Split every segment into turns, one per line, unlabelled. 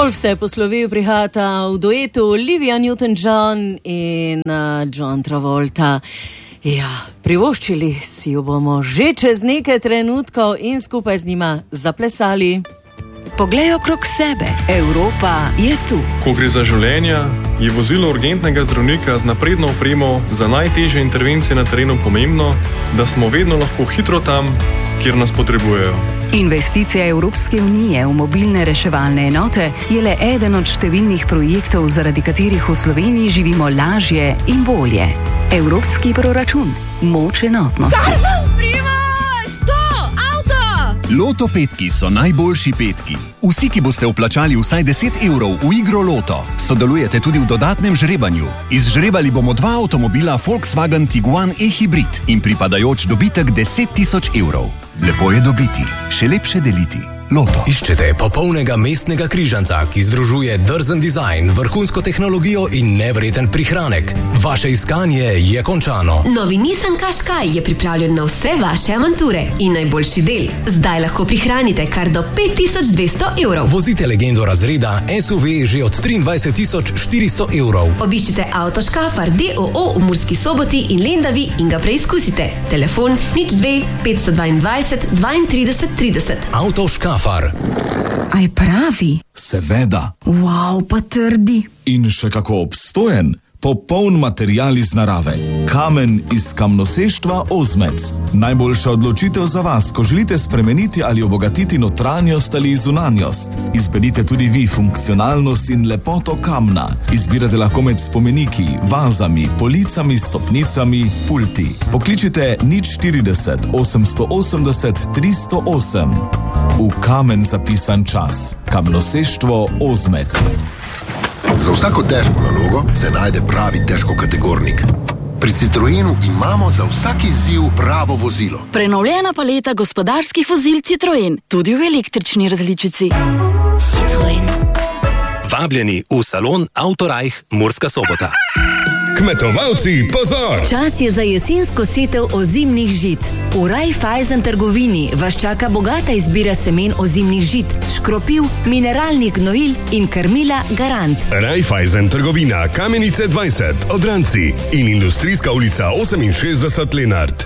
Pol vse poslovi prihajata v duetu Olivia Newton-John in John Travolta. Ja, privoščili si jo bomo že čez nekaj trenutkov in skupaj z njima zaplesali.
Poglej okrog sebe, Evropa je tu.
Ko gre za življenja, je vozilo urgentnega zdravnika z napredno opremo za najtežje intervencije na terenu pomembno, da smo vedno lahko hitro tam, kjer nas potrebujejo.
Investicija Evropske unije v mobilne reševalne enote je le eden od številnih projektov, zaradi katerih v Sloveniji živimo lažje in bolje. Evropski proračun, moč enotnosti.
Tarzan, Primož, to, avto!
Loto petki so najboljši petki. Vsi, ki boste vplačali vsaj 10 evrov v igro Loto, sodelujete tudi v dodatnem žrebanju. Izžrebali bomo 2 avtomobila Volkswagen Tiguan e-hybrid in pripadajoč dobitek 10 000 evrov. Lepo je dobiti, še lepše deliti. Loto.
Iščete popolnega mestnega križanca, ki združuje drzen dizajn, vrhunsko tehnologijo in nevreten prihranek. Vaše iskanje je končano.
Novi Nissan Qashqai je pripravljen na vse vaše avanture in najboljši del. Zdaj lahko prihranite kar do 5200 evrov.
Vozite legendo razreda SUV že od 23 400 evrov.
Obiščite Avto Škafar DOO v Murski Soboti in Lendavi in ga preizkusite. Telefon 02 522 32 30.
Avto Škafar.
Aj pravi?
Seveda.
Wow, pa trdi.
In še kako obstojen. Popoln material iz narave. Kamen iz kamnoseštva Ozmec. Najboljša odločitev za vas, ko želite spremeniti ali obogatiti notranjost ali zunanjost. Izberite tudi vi funkcionalnost in lepoto kamna. Izbirate lahko med spomeniki, vazami, policami, stopnicami, pulti. Pokličite 040 880 308. V kamen zapisan čas. Kamnoseštvo Ozmec.
Za vsako težko nalogo se najde pravi težkokategornik. Pri Citroenu imamo za vsak izziv pravo vozilo.
Prenovljena paleta gospodarskih vozil Citroen, tudi v električni različici.
Citroen.
Vabljeni v salon Autorajh Murska Sobota. Kmetovalci, pozor!
Čas je za jesensko setev ozimnih žit. V Raiffeisen trgovini vas čaka bogata izbira semen ozimnih žit, škropiv, mineralnih gnojil in krmila Garant.
Raiffeisen trgovina Kamenice 20, Odranci in Industrijska ulica 68 Lenart.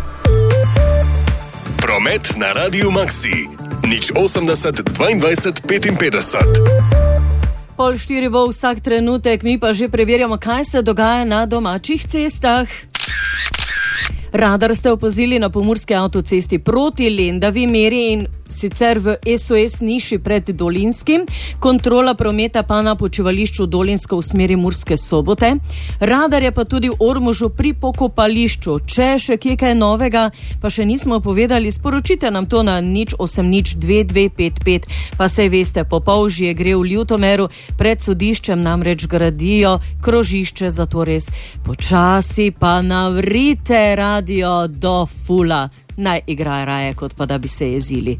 Promet na Radiu Maxi. 080 22 55.
3:30 bo vsak trenutek, mi pa že preverjamo, kaj se dogaja na domačih cestah. Radar ste opazili na pomurski avtocesti proti Lendavi meri in sicer v SOS niši pred Dolinskim, kontrola prometa pa na počivališču Dolinsko v smeri Murske Sobote. Radar je pa tudi v Ormožu pri pokopališču. Če še kje kaj novega, pa še nismo povedali, sporočite nam to na 080 2255, pa sej veste, po Polžje gre v Ljutomeru, pred sodiščem namreč gradijo krožišče, zato res počasi pa navrite radio do fula. Naj igrajo raje, kot pa da bi se jezili.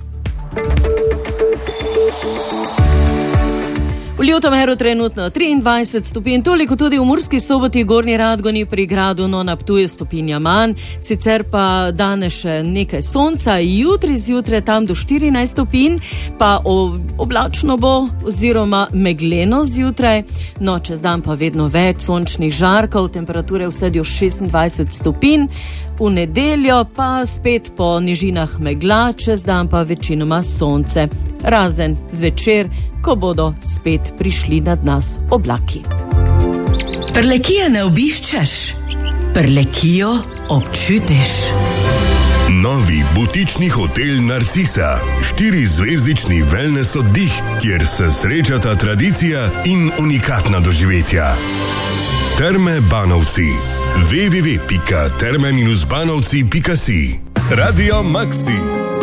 V Ljutomeru trenutno 23 stopinj, toliko tudi v Murski Soboti, Gornji Radgoni, pri gradu, no na Ptuju stopinja manj, sicer pa danes še nekaj sonca, jutri zjutraj tam do 14 stopinj, pa oblačno bo oziroma megleno zjutraj, no čez dan pa vedno več sončnih žarkov, temperature vse do 26 stopinj, v nedeljo pa spet po nižinah megla, čez dan pa večinoma sonce, razen zvečer, ko bodo spet prišli nad nas oblaki.
Prlekije ne obiščeš, Prlekijo občutiš.
Novi butični hotel Narcisa, 4-zvezdični wellness oddih, kjer se srečata tradicija in unikatna doživetja. Terme Banovci. www.terme-banovci.si. Radio Maxi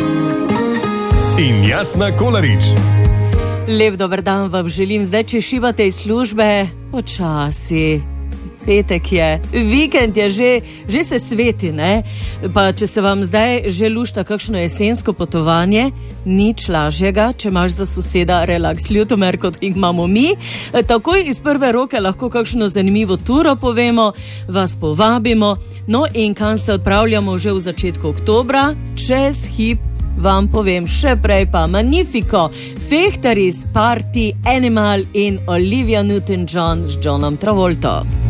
in Jasna Kolarič.
Lep dober dan vam želim, zdaj če šibate iz službe, počasi. Petek je, vikend je že se sveti, ne? Pa če se vam zdaj že lušta kakšno jesensko potovanje, nič lažjega, če imaš za soseda Relax Ljutomer, kot jih imamo mi. Takoj iz prve roke lahko kakšno zanimivo turo povemo, vas povabimo. No in kam se odpravljamo že v začetku oktobra, čez hip vam povem še prej pa Magnifico, Fechteris, Party, Animal in Olivia Newton-John z Johnom Travolto.